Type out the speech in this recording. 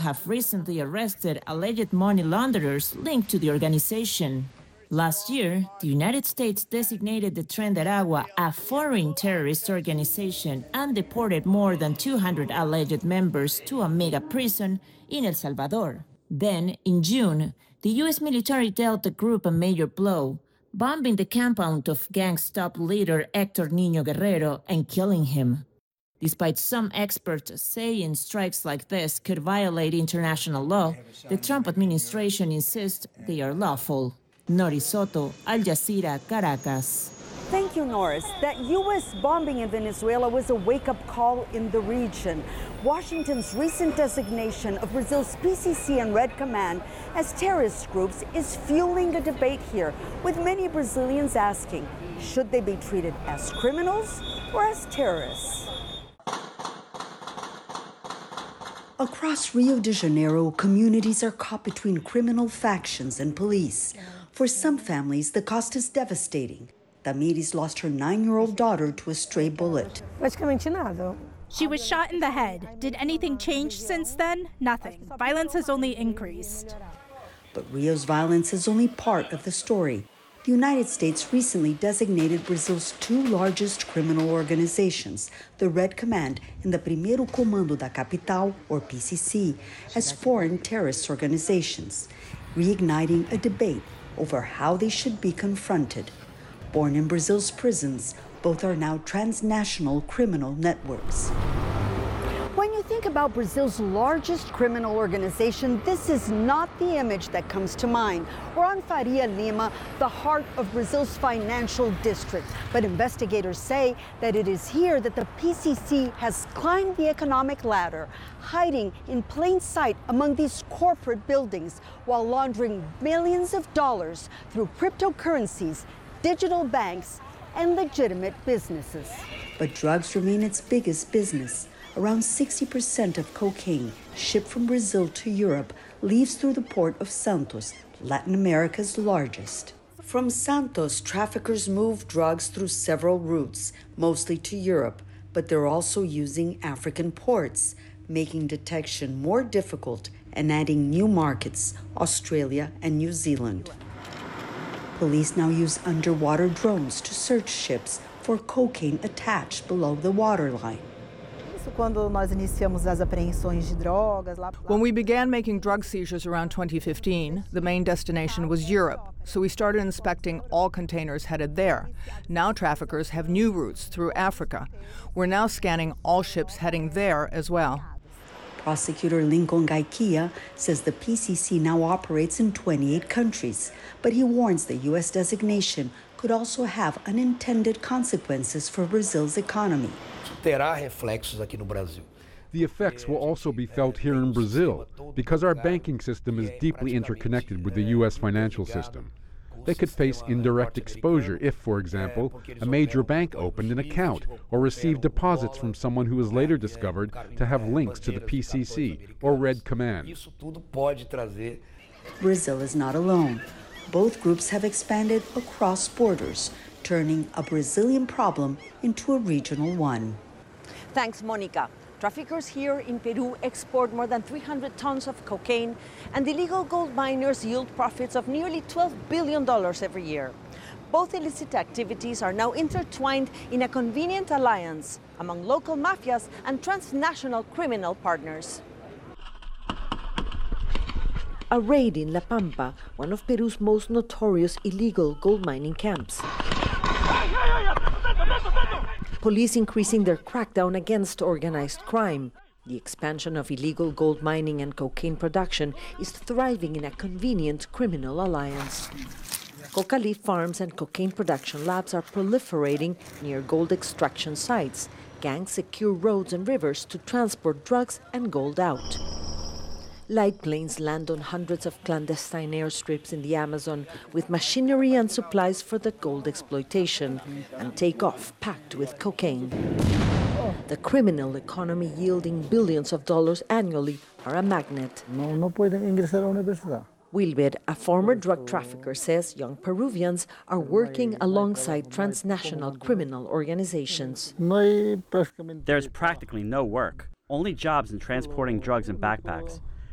have recently arrested alleged money launderers linked to the organization. Last year, the United States designated the Tren de Aragua a foreign terrorist organization and deported more than 200 alleged members to a mega prison in El Salvador. Then, in June, the U.S. military dealt the group a major blow, bombing the compound of gang's top leader Héctor Niño Guerrero and killing him. Despite some experts saying strikes like this could violate international law, the Trump administration insists they are lawful. Nori Soto, Al Jazeera, Caracas. Thank you, Norris. That U.S. bombing in Venezuela was a wake-up call in the region. Washington's recent designation of Brazil's PCC and Red Command as terrorist groups is fueling a debate here, with many Brazilians asking, should they be treated as criminals or as terrorists? Across Rio de Janeiro, communities are caught between criminal factions and police. For some families, the cost is devastating. Damiris lost her 9-year-old daughter to a stray bullet. She was shot in the head. Did anything change since then? Nothing. Violence has only increased. But Rio's violence is only part of the story. The United States recently designated Brazil's two largest criminal organizations, the Red Command and the Primeiro Comando da Capital, or PCC, as foreign terrorist organizations, reigniting a debate over how they should be confronted. Born in Brazil's prisons, both are now transnational criminal networks. When you think about Brazil's largest criminal organization, this is not the image that comes to mind. We're on Faria Lima, the heart of Brazil's financial district. But investigators say that it is here that the PCC has climbed the economic ladder, hiding in plain sight among these corporate buildings while laundering billions of dollars through cryptocurrencies, digital banks, and legitimate businesses. But drugs remain its biggest business. Around 60% of cocaine shipped from Brazil to Europe leaves through the port of Santos, Latin America's largest. From Santos, traffickers move drugs through several routes, mostly to Europe, but they're also using African ports, making detection more difficult and adding new markets, Australia and New Zealand. Police now use underwater drones to search ships for cocaine attached below the waterline. When we began making drug seizures around 2015, the main destination was Europe, so we started inspecting all containers headed there. Now traffickers have new routes through Africa. We're now scanning all ships heading there as well. Prosecutor Lincoln Gaikia says the PCC now operates in 28 countries, but he warns the U.S. designation could also have unintended consequences for Brazil's economy. The effects will also be felt here in Brazil because our banking system is deeply interconnected with the U.S. financial system. They could face indirect exposure if, for example, a major bank opened an account or received deposits from someone who was later discovered to have links to the PCC or Red Command. Brazil is not alone. Both groups have expanded across borders, turning a Brazilian problem into a regional one. Thanks, Monica. Traffickers here in Peru export more than 300 tons of cocaine, and illegal gold miners yield profits of nearly $12 billion every year. Both illicit activities are now intertwined in a convenient alliance among local mafias and transnational criminal partners. A raid in La Pampa, one of Peru's most notorious illegal gold mining camps. Police increasing their crackdown against organized crime. The expansion of illegal gold mining and cocaine production is thriving in a convenient criminal alliance. Coca leaf farms and cocaine production labs are proliferating near gold extraction sites. Gangs secure roads and rivers to transport drugs and gold out. Light planes land on hundreds of clandestine airstrips in the Amazon with machinery and supplies for the gold exploitation and take off packed with cocaine. The criminal economy yielding billions of dollars annually are a magnet. Wilber, a former drug trafficker, says young Peruvians are working alongside transnational criminal organizations. There's practically no work, only jobs in transporting drugs in backpacks.